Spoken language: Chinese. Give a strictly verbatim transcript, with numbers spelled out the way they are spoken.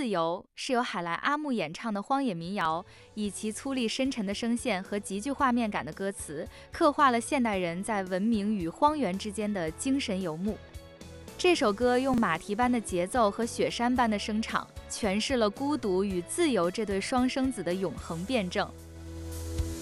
自由》是由海莱阿木演唱的荒野民谣，以其粗粝深沉的声线和极具画面感的歌词，刻画了现代人在文明与荒原之间的精神游牧。这首歌用马蹄般的节奏和雪山般的声场，诠释了孤独与自由这对双生子的永恒辩证。